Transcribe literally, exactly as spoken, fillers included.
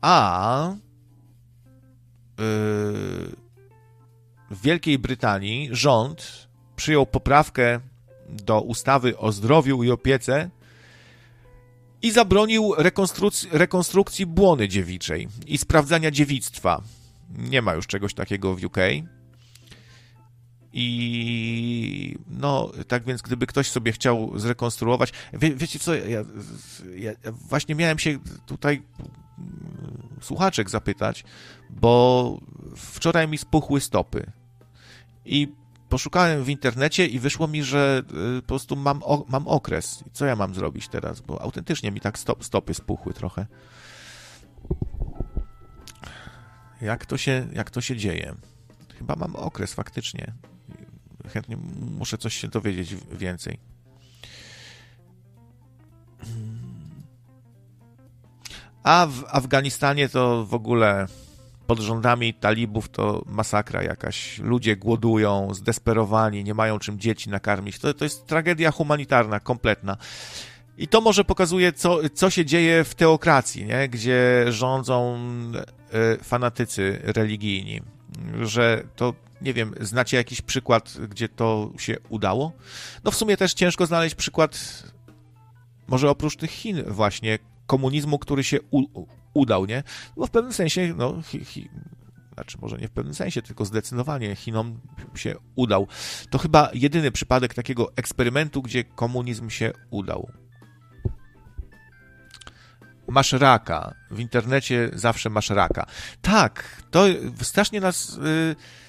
A w Wielkiej Brytanii rząd przyjął poprawkę do ustawy o zdrowiu i opiece i zabronił rekonstrukcji, rekonstrukcji błony dziewiczej i sprawdzania dziewictwa. Nie ma już czegoś takiego w U K. I no, tak więc gdyby ktoś sobie chciał zrekonstruować... Wie, wiecie co, ja, ja właśnie miałem się tutaj słuchaczek zapytać, bo wczoraj mi spuchły stopy i poszukałem w internecie i wyszło mi, że po prostu mam, o, mam okres. Co ja mam zrobić teraz? Bo autentycznie mi tak stop, stopy spuchły trochę. Jak to się, jak to się dzieje? Chyba mam okres faktycznie. Chętnie muszę coś się dowiedzieć więcej. A w Afganistanie to w ogóle pod rządami talibów to masakra jakaś. Ludzie głodują, zdesperowani, nie mają czym dzieci nakarmić. To, to jest tragedia humanitarna, kompletna. I to może pokazuje, co, co się dzieje w teokracji, nie? Gdzie rządzą y, fanatycy religijni. Że to, nie wiem, znacie jakiś przykład, gdzie to się udało? No w sumie też ciężko znaleźć przykład, może oprócz tych Chin właśnie, komunizmu, który się u, udał, nie? Bo w pewnym sensie, no, hi, hi, znaczy może nie w pewnym sensie, tylko zdecydowanie Chinom się udał. To chyba jedyny przypadek takiego eksperymentu, gdzie komunizm się udał. Masz raka. W internecie zawsze masz raka. Tak, to strasznie nas y,